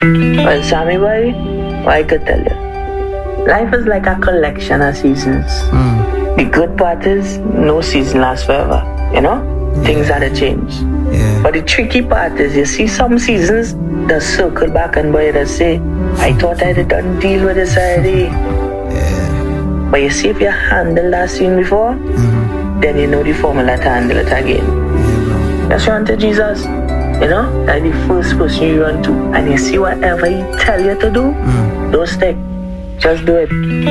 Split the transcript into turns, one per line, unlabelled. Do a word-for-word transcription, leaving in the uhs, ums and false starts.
Well, Sammy boy, what I could tell you. Life is like a collection of seasons.
Mm.
The good part is no season lasts forever, you know? Yeah. Things had to change.
Yeah.
But the tricky part is you see some seasons that circle back and boy that say, I thought I had done deal with this already.
Yeah.
But you see if you handled that scene before,
mm-hmm.
then you know the formula to handle it again.
Yeah, bro.
Just run to Jesus. You know, that's the first person you run to. And you see whatever he tell you to do,
mm.
don't stick. Just do it.